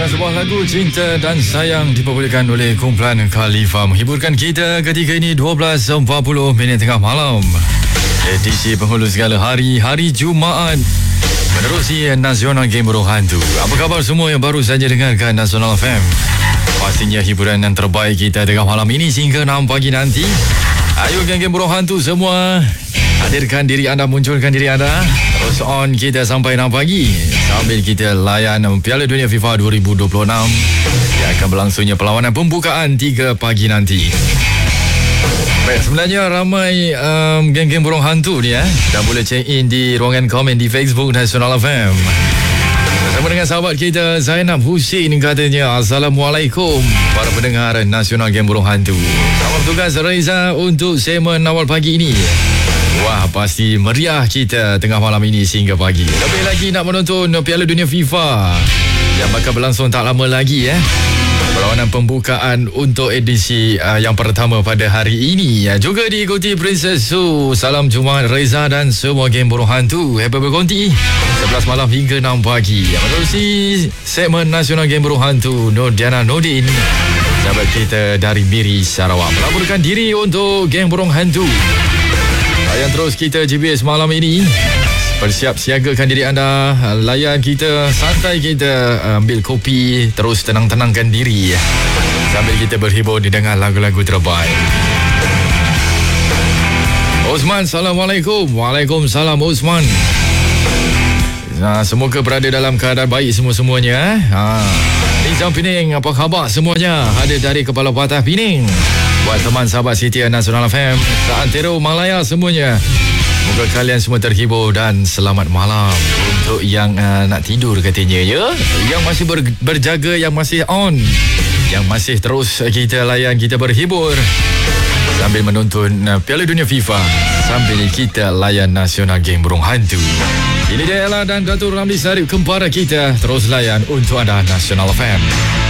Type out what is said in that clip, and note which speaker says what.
Speaker 1: Dengan sebuah lagu Cinta dan Sayang diperbolehkan oleh kumpulan Khalifa menghiburkan kita ketika ini 12.40 tengah malam. Edisi penghulu segala hari Jumaat menerusi Nasional Game Burung Hantu. Apa khabar semua yang baru saja dengarkan Nasional FM? Pastinya hiburan yang terbaik kita tengah malam ini hingga 6 pagi nanti. Ayo geng-geng Burung Hantu semua, hadirkan diri anda, munculkan diri anda. Terus on kita sampai 6 pagi sambil kita layan Piala Dunia FIFA 2026 yang akan berlangsungnya perlawanan pembukaan 3 pagi nanti. Baik, sebenarnya ramai geng-geng Burung Hantu ni dah boleh check in di ruangan komen di Facebook Nasional FM. Bersama dengan sahabat kita Zainab Husin, katanya Assalamualaikum para pendengar Nasional Game Burung Hantu. Selamat bertugas Reza untuk segmen awal pagi ini. Wah, pasti meriah kita tengah malam ini sehingga pagi. Lebih lagi nak menonton Piala Dunia FIFA yang bakal berlangsung tak lama lagi perlawanan pembukaan untuk edisi yang pertama pada hari ini. Juga diikuti Princess Su. Salam Jumaat Reza dan semua geng Burung Hantu. Happy berkonti 11 malam hingga 6 pagi. Menerusi segmen Nasional Game Burung Hantu, Nur Diana Nordin, sahabat kita dari Miri Sarawak, melaporkan diri untuk geng Burung Hantu. Layan terus kita GBS malam ini. Bersiap siagakan diri anda. Layan kita, santai kita, ambil kopi, terus tenang-tenangkan diri sambil kita berhibur dengan lagu-lagu terbaik. Osman, Assalamualaikum. Waalaikumsalam Osman. Semoga berada dalam keadaan baik semua-semuanya. Nizam Pening, apa khabar semuanya? Ada dari Kepala Patah Pening. Buat teman sahabat Setia Nasional FM, seantero Malaya semuanya, semoga kalian semua terhibur dan selamat malam. Untuk yang nak tidur katanya yang masih berjaga, yang masih on, yang masih terus kita layan, kita berhibur sambil menonton Piala Dunia FIFA, sambil kita layan Nasional Game Burung Hantu. Ini dia Ella dan Datuk Ramli Sarip, kempara kita, terus layan untuk anda Nasional FM.